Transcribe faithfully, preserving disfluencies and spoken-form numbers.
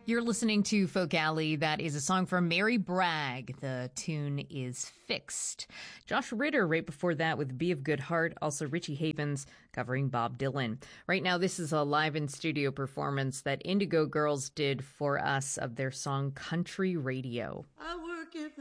You're listening to Folk Alley. That is a song from Mary Bragg. The tune is Fixed. Josh Ritter right before that with Be of Good Heart. Also Richie Havens covering Bob Dylan. Right now, this is a live in studio performance that Indigo Girls did for us of their song Country Radio. I work at